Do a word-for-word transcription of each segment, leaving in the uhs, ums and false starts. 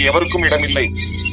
இங்கு எவருக்கும் இடமில்லை.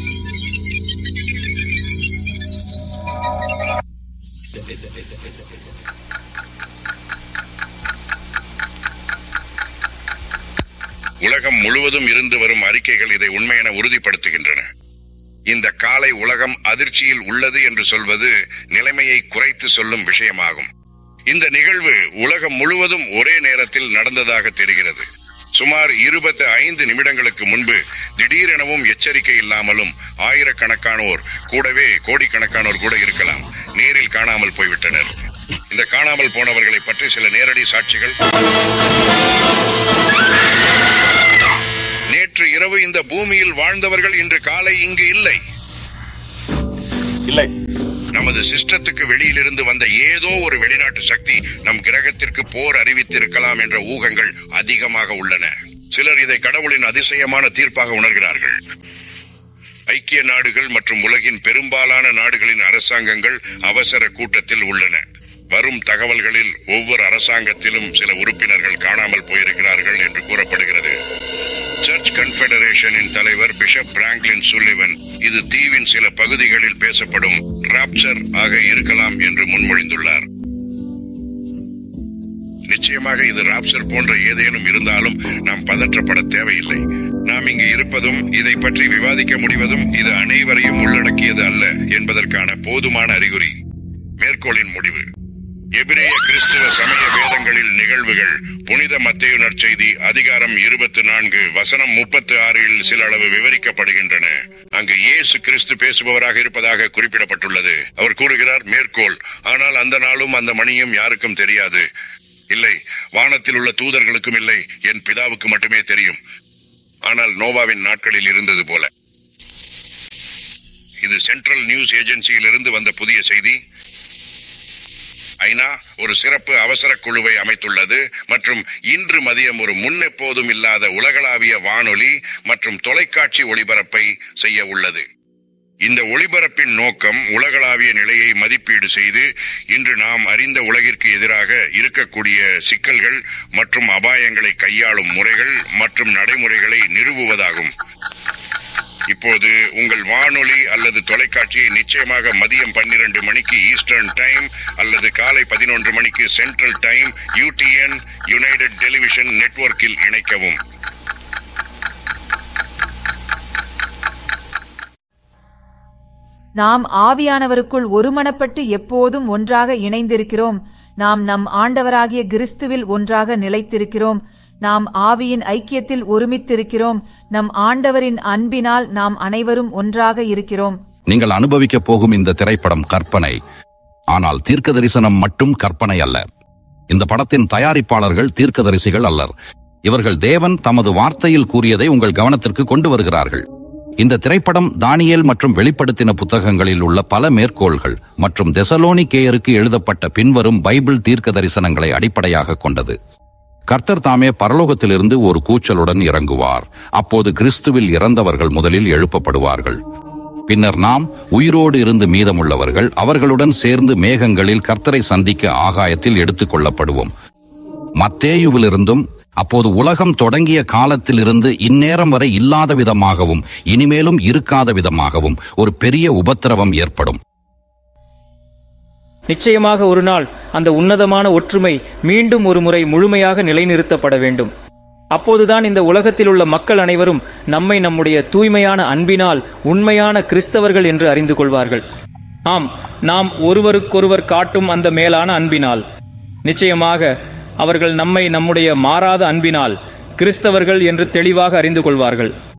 உலகம் முழுவதும் இருந்து வரும் அறிக்கைகள் இதை உண்மை என உறுதிப்படுத்துகின்றன. இந்த காலை உலகம் அதிர்ச்சியில் உள்ளது என்று சொல்வது நிலைமையை குறைத்து சொல்லும் விஷயமாகும். இந்த நிகழ்வு உலகம் முழுவதும் ஒரே நேரத்தில் நடந்ததாக தெரிகிறது. சுமார் இருபத்தி ஐந்து நிமிடங்களுக்கு முன்பு திடீரெனவும் எச்சரிக்கை இல்லாமலும் ஆயிரக்கணக்கானோர், கூடவே கோடிக்கணக்கானோர் கூட இருக்கலாம், நேரில் காணாமல் போய்விட்டனர். இந்த காணாமல் போனவர்களை பற்றி சில நேரடி சாட்சிகள். நேற்று இரவு இந்த பூமியில் வாழ்ந்தவர்கள் இன்று காலை இங்கு இல்லை. இல்லை. நமது சிஸ்டத்துக்கு வெளியிலிருந்து வந்த ஏதோ ஒரு வெளிநாட்டு சக்தி நம் கிரகத்திற்கு போர் அறிவித்திருக்கலாம் என்ற ஊகங்கள் அதிகமாக உள்ளன. சிலர் இதை கடவுளின் அதிசயமான தீர்ப்பாக உணர்கிறார்கள். ஐக்கிய நாடுகள் மற்றும் உலகின் பெரும்பாலான நாடுகளின் அரசாங்கங்கள் அவசர கூட்டத்தில் உள்ளன. வரும் தகவல்களில் ஒவ்வொரு அரசாங்கத்திலும் சில உறுப்பினர்கள் காணாமல் போயிருக்கிறார்கள் என்று கூறப்படுகிறது. சர்ச் கன்ஃபெடரேஷனின் தலைவர் பிஷப் பிராங்க்லின் சுல்லிவன் இது தீவின் சில பகுதிகளில் பேசப்படும் ராப்சர் ஆக இருக்கலாம் என்று முன்மொழிந்துள்ளார். நிச்சயமாக இது ராப்சர் போன்ற ஏதேனும் இருந்தாலும் நாம் பதற்றப்பட தேவையில்லை. நாம் இங்கு இருப்பதும் இதை பற்றி விவாதிக்க முடிவதும் இது அனைவரையும் உள்ளடக்கியது அல்ல என்பதற்கான போதுமான அறிகுறி. மேற்கோளின் முடிவு. எபிரேய கிறிஸ்துவ சமய வேதங்களில் நிகழ்வுகள் புனித மத்தேயு நற்செய்தி அதிகாரம் இருபத்தி நான்கு வசனம் முப்பத்தி ஆறில் சில அளவு விவரிக்கப்படுகின்றன. அங்கு இயேசு கிறிஸ்து பேசுபவராக இருப்பதாக குறிப்பிடப்பட்டுள்ளது. அவர் கூறுகிறார், மேற்கோள், ஆனால் அந்த நாளும் அந்த மணியும் யாருக்கும் தெரியாது. இல்லை, வானத்தில் உள்ள தூதர்களுக்கும் இல்லை, என் பிதாவுக்கு மட்டுமே தெரியும். ஆனால் நோவாவின் நாட்களில் இருந்தது போல. இது சென்ட்ரல் நியூஸ் ஏஜென்சியிலிருந்து வந்த புதிய செய்தி. ஐநா ஒரு சிறப்பு அவசர குழுவை அமைத்துள்ளது மற்றும் இன்று மதியம் ஒரு முன்னெப்போதும் இல்லாத உலகளாவிய வானொலி மற்றும் தொலைக்காட்சி ஒளிபரப்பை செய்ய உள்ளது. இந்த ஒளிபரப்பின் நோக்கம் உலகளாவிய நிலையை மதிப்பீடு செய்து இன்று நாம் அறிந்த உலகிற்கு எதிராக இருக்கக்கூடிய சிக்கல்கள் மற்றும் அபாயங்களை கையாளும் முறைகள் மற்றும் நடைமுறைகளை நிறுவுவதாகும். இப்போது உங்கள் வானொலி அல்லது தொலைக்காட்சியை நிச்சயமாக மதியம் பன்னிரண்டு மணிக்கு ஈஸ்டர்ன் டைம் அல்லது காலை பதினொன்று மணிக்கு central time UTN United television நெட்வொர்க்கில் இணைக்கவும். நாம் ஆவியானவருக்குள் ஒருமனப்பட்டு எப்போதும் ஒன்றாக இணைந்திருக்கிறோம். நாம் நம் ஆண்டவராகிய கிறிஸ்துவில் ஒன்றாக நிலைத்திருக்கிறோம். நாம் ஆவியின் ஐக்கியத்தில் ஒருமித்திருக்கிறோம். நம் ஆண்டவரின் அன்பினால் நாம் அனைவரும் ஒன்றாக இருக்கிறோம். நீங்கள் அனுபவிக்க போகும் இந்த திரைப்படம் கற்பனை, ஆனால் தீர்க்க தரிசனம் மட்டும் கற்பனை அல்ல. இந்த படத்தின் தயாரிப்பாளர்கள் தீர்க்கதரிசிகள் அல்லர். இவர்கள் தேவன் தமது வார்த்தையில் கூறியதை உங்கள் கவனத்திற்கு கொண்டு வருகிறார்கள். இந்த திரைப்படம் தானியேல் மற்றும் வெளிப்படுத்தின புத்தகங்களில் உள்ள பல மேற்கோள்கள் மற்றும் தெசலோனிக்கேயருக்கு எழுதப்பட்ட பின்வரும் பைபிள் தீர்க்க தரிசனங்களை அடிப்படையாக கொண்டது. கர்த்தர் தாமே பரலோகத்திலிருந்து ஒரு கூச்சலுடன் இறங்குவார். அப்போது கிறிஸ்துவில் இறந்தவர்கள் முதலில் எழுப்பப்படுவார்கள். பின்னர் நாம் உயிரோடு இருந்து மீதமுள்ளவர்கள் அவர்களுடன் சேர்ந்து மேகங்களில் கர்த்தரை சந்திக்க ஆகாயத்தில் எடுத்துக் கொள்ளப்படுவோம். மத்தேயுவிலிருந்தும் அப்போது உலகம் தொடங்கிய காலத்திலிருந்து இந்நேரம் வரை இல்லாத விதமாகவும் இனிமேலும் இருக்காத விதமாகவும் ஒரு பெரிய உபத்திரவம் ஏற்படும். நிச்சயமாக ஒரு நாள் அந்த உன்னதமான ஒற்றுமை மீண்டும் ஒரு முறை முழுமையாக நிலைநிறுத்தப்பட வேண்டும். அப்போதுதான் இந்த உலகத்தில் உள்ள மக்கள் அனைவரும் நம்மை நம்முடைய தூய்மையான அன்பினால் உண்மையான கிறிஸ்தவர்கள் என்று அறிந்து கொள்வார்கள். ஆம், நாம் ஒருவருக்கொருவர் காட்டும் அந்த மேலான அன்பினால். நிச்சயமாக அவர்கள் நம்மை நம்முடைய மாறாத அன்பினால் கிறிஸ்தவர்கள் என்று தெளிவாக அறிந்து கொள்வார்கள்.